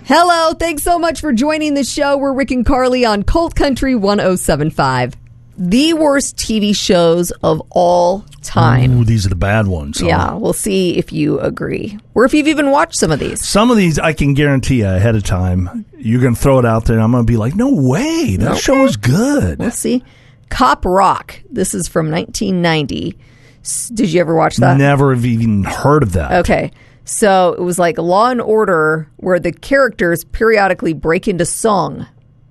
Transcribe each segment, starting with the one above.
Hello, thanks so much for joining the show. We're Rick and Carly on Colt Country 107.5. The worst TV shows of all time. Ooh, these are the bad ones. Huh? Yeah, we'll see if you agree. Or if you've even watched some of these. Some of these I can guarantee you ahead of time. You're going to throw it out there and I'm going to be like, no way, that show is good. We'll see. Cop Rock. This is from 1990. Did you ever watch that? Never have even heard of that. Okay. So it was like Law and Order where the characters periodically break into song.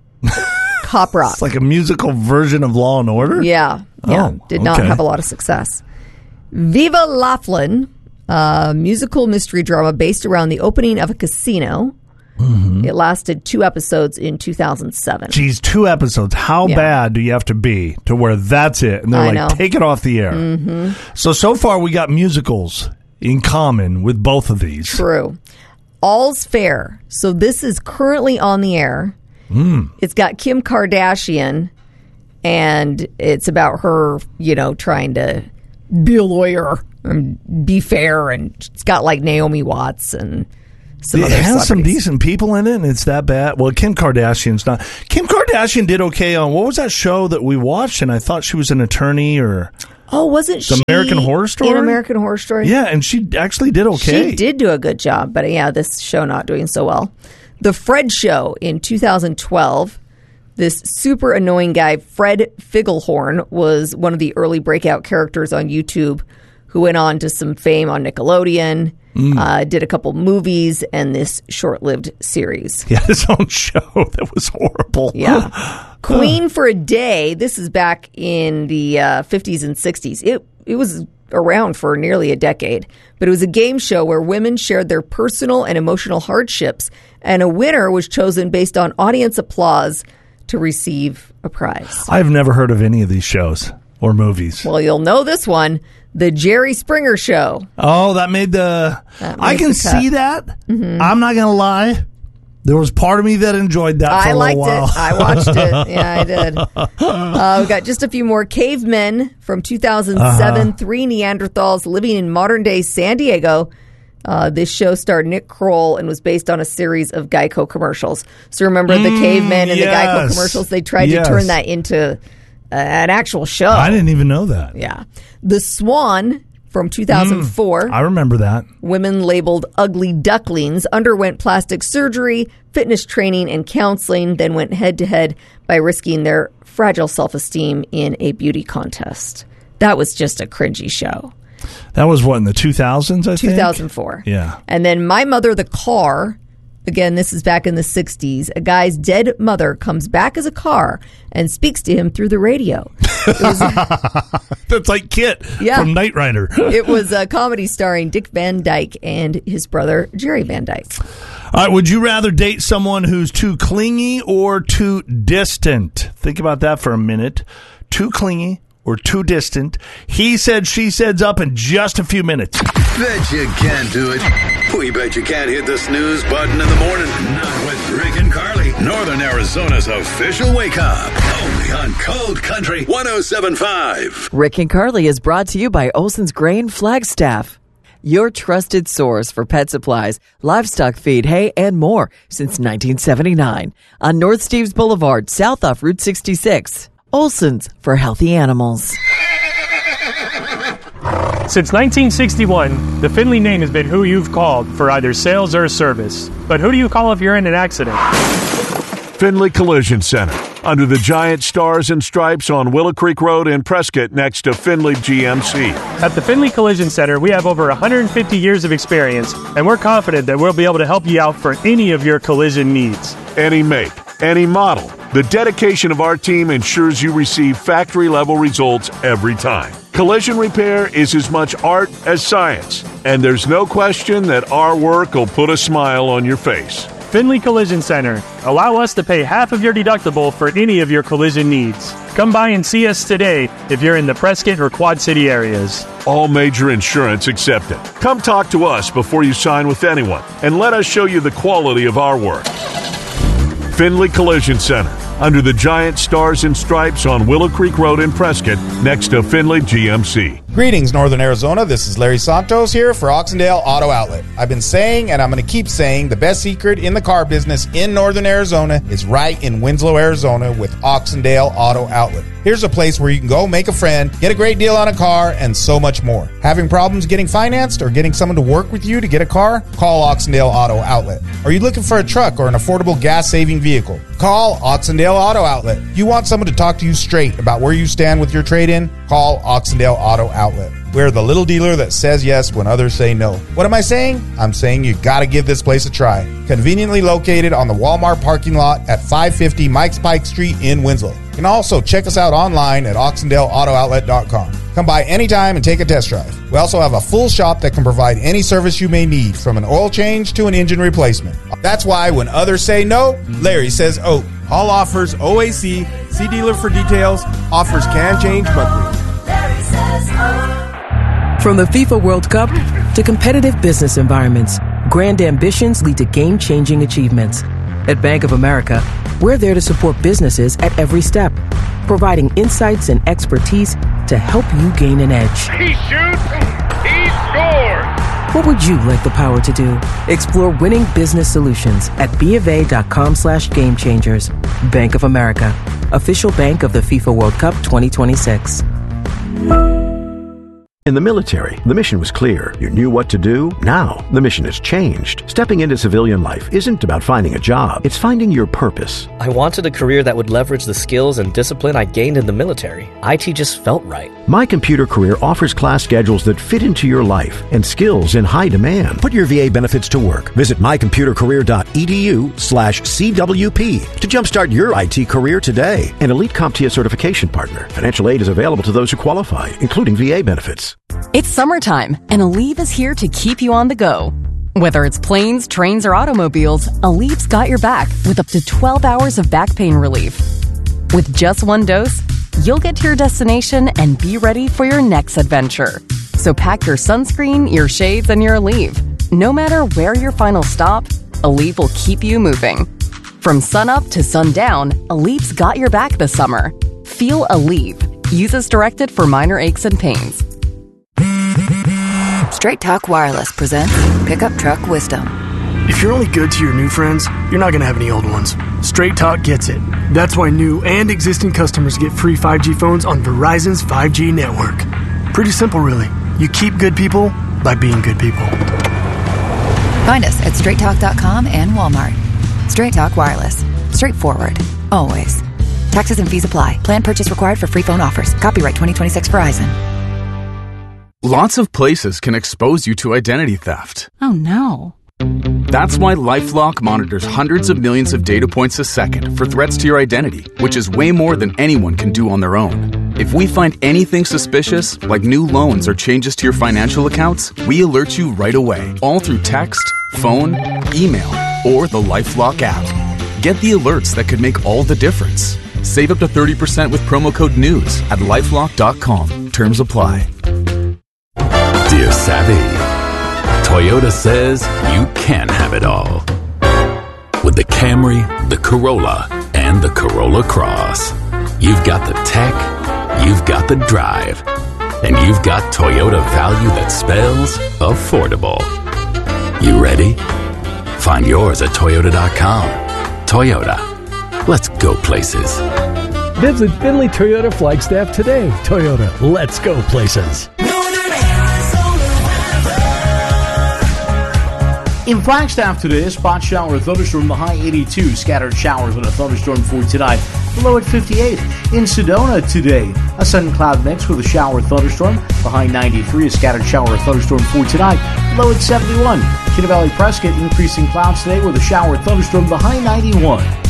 Cop Rock. It's like a musical version of Law and Order? Yeah. Did not have a lot of success. Viva Laughlin, a musical mystery drama based around the opening of a casino. Mm-hmm. It lasted 2 episodes in 2007. Geez, 2 episodes. How bad do you have to be to where that's it? And they're take it off the air. Mm-hmm. So far we got musicals in common with both of these. True. All's Fair. So this is currently on the air. It's got Kim Kardashian, and it's about her, trying to be a lawyer and be fair, and it's got like Naomi Watts and some other celebrities. It has some decent people in it, and it's that bad. Well, Kim Kardashian's not. Kim Kardashian did okay on, what was that show that we watched, and I thought she was an attorney or... Oh, wasn't she American Horror Story? In American Horror Story? Yeah, and she actually did okay. She did do a good job, but this show not doing so well. The Fred Show in 2012. This super annoying guy, Fred Figglehorn, was one of the early breakout characters on YouTube who went on to some fame on Nickelodeon, did a couple movies, and this short-lived series. He had his own show that was horrible. Yeah. Queen for a Day. This is back in the 50s and 60s. It was around for nearly a decade, but it was a game show where women shared their personal and emotional hardships, and a winner was chosen based on audience applause to receive a prize. I've never heard of any of these shows or movies. Well, you'll know this one, The Jerry Springer Show. Oh, that made the... I can see that. Mm-hmm. I'm not going to lie. There was part of me that enjoyed that for a little while. I liked it. I watched it. Yeah, I did. We've got just a few more. Cavemen from 2007. 3 Neanderthals living in modern-day San Diego. This show starred Nick Kroll and was based on a series of Geico commercials. So remember the cavemen and the Geico commercials? They tried to turn that into an actual show. I didn't even know that. Yeah. The Swan from 2004. I remember that. Women labeled ugly ducklings underwent plastic surgery, fitness training, and counseling, then went head-to-head by risking their fragile self-esteem in a beauty contest. That was just a cringy show. That was what, in the 2000s, I think? 2004. Yeah. And then My Mother, the Car. Again, this is back in the 60s. A guy's dead mother comes back as a car and speaks to him through the radio. That's like Kit from Knight Rider. It was a comedy starring Dick Van Dyke and his brother, Jerry Van Dyke. All right, would you rather date someone who's too clingy or too distant? Think about that for a minute. Too clingy or too distant? He said, she said's up in just a few minutes. Bet you can't do it. We bet you can't hit the snooze button in the morning. Not with Rick and Carly. Northern Arizona's official wake up. Only on Cold Country 107.5. Rick and Carly is brought to you by Olson's Grain Flagstaff. Your trusted source for pet supplies, livestock feed, hay, and more since 1979. On North Steves Boulevard, south off Route 66. Olson's for healthy animals. Since 1961, the Findlay name has been who you've called for either sales or service. But who do you call if you're in an accident? Findlay Collision Center, under the giant stars and stripes on Willow Creek Road in Prescott next to Findlay GMC. At the Findlay Collision Center, we have over 150 years of experience, and we're confident that we'll be able to help you out for any of your collision needs. Any make, any model. The dedication of our team ensures you receive factory-level results every time. Collision repair is as much art as science, and there's no question that our work will put a smile on your face. Findlay Collision Center. Allow us to pay half of your deductible for any of your collision needs. Come by and see us today if you're in the Prescott or Quad City areas. All major insurance accepted. Come talk to us before you sign with anyone, and let us show you the quality of our work. Findlay Collision Center, under the giant stars and stripes on Willow Creek Road in Prescott, next to Findlay GMC. Greetings, Northern Arizona. This is Larry Santos here for Oxendale Auto Outlet. I've been saying, and I'm going to keep saying, the best secret in the car business in Northern Arizona is right in Winslow, Arizona with Oxendale Auto Outlet. Here's a place where you can go make a friend, get a great deal on a car, and so much more. Having problems getting financed or getting someone to work with you to get a car? Call Oxendale Auto Outlet. Are you looking for a truck or an affordable gas-saving vehicle? Call Oxendale Auto Outlet. You want someone to talk to you straight about where you stand with your trade-in? Call Oxendale Auto Outlet. We're the little dealer that says yes when others say no. What am I saying? I'm saying you gotta give this place a try. Conveniently located on the Walmart parking lot at 550 Mike's Pike Street in Winslow. You can also check us out online at oxendaleautooutlet.com. Come by anytime and take a test drive. We also have a full shop that can provide any service you may need, from an oil change to an engine replacement. That's why when others say no, Larry says oh. All offers OAC. See dealer for details. Offers can change monthly. Larry says oh. From the FIFA World Cup to competitive business environments, grand ambitions lead to game-changing achievements. At Bank of America, we're there to support businesses at every step, providing insights and expertise to help you gain an edge. He shoots, he scores! What would you like the power to do? Explore winning business solutions at BofA.com/gamechangers. Bank of America, official bank of the FIFA World Cup 2026. In the military, the mission was clear. You knew what to do. Now, the mission has changed. Stepping into civilian life isn't about finding a job. It's finding your purpose. I wanted a career that would leverage the skills and discipline I gained in the military. IT just felt right. My Computer Career offers class schedules that fit into your life and skills in high demand. Put your VA benefits to work. Visit mycomputercareer.edu/CWP to jumpstart your IT career today. An Elite CompTIA certification partner. Financial aid is available to those who qualify, including VA benefits. It's summertime, and Aleve is here to keep you on the go. Whether it's planes, trains, or automobiles, Aleve's got your back with up to 12 hours of back pain relief. With just one dose, you'll get to your destination and be ready for your next adventure. So pack your sunscreen, your shades, and your Aleve. No matter where your final stop, Aleve will keep you moving. From sunup to sundown, Aleve's got your back this summer. Feel Aleve. Use as directed for minor aches and pains. Straight Talk Wireless presents Pickup Truck Wisdom. If you're only good to your new friends, you're not going to have any old ones. Straight Talk gets it. That's why new and existing customers get free 5G phones on Verizon's 5G network. Pretty simple, really. You keep good people by being good people. Find us at straighttalk.com and Walmart. Straight Talk Wireless. Straightforward. Always. Taxes and fees apply. Plan purchase required for free phone offers. Copyright 2026 Verizon. Lots of places can expose you to identity theft. Oh no. That's why LifeLock monitors hundreds of millions of data points a second for threats to your identity, which is way more than anyone can do on their own. If we find anything suspicious, like new loans or changes to your financial accounts, we alert you right away, all through text, phone, email, or the LifeLock app. Get the alerts that could make all the difference. Save up to 30% with promo code NEWS at LifeLock.com. Terms apply. Dear Savvy, Toyota says you can have it all. With the Camry, the Corolla, and the Corolla Cross. You've got the tech, you've got the drive, and you've got Toyota value that spells affordable. You ready? Find yours at Toyota.com. Toyota. Let's go places. Visit Finley Toyota Flagstaff today. Toyota, let's go places. In Flagstaff today, a spot shower, thunderstorm, the high 82. Scattered showers with a thunderstorm for tonight, the low at 58. In Sedona today, a sun cloud mix with a shower, thunderstorm, the high 93. A scattered shower, thunderstorm for tonight, low at 71. Kitty Valley Prescott, increasing clouds today with a shower, thunderstorm, the high 91.